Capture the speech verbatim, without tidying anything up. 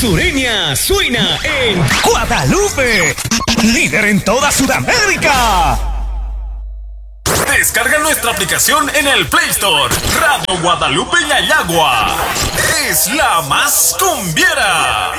Sureña suena en Guadalupe, líder en toda Sudamérica. Descarga nuestra aplicación en el Play Store. Radio Guadalupe y Ayagua es la más cumbiera.